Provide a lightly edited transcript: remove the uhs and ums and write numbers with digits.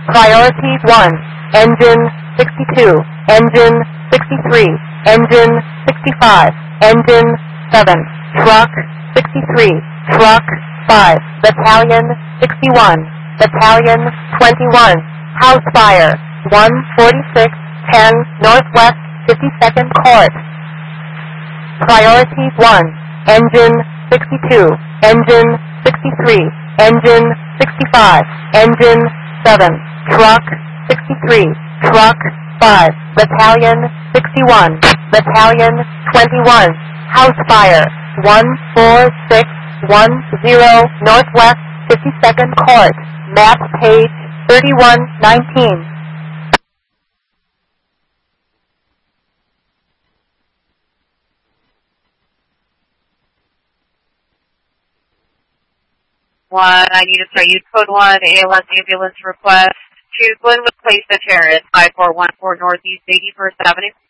Priority 1, engine 62, engine 63, engine 65, engine 7, truck 63, truck 5, battalion 61, battalion 21, house fire 146, 10 Northwest 52nd Court. Priority 1, engine 62, engine 63, engine 65, engine 7, truck 63, truck 5, battalion 61, battalion 21, house fire 14610 Northwest 52nd Court, map page 3119. I need to start use code 1, ALS ambulance request to Glenwood Place, the Terrace, 5414 Northeast 81st Avenue.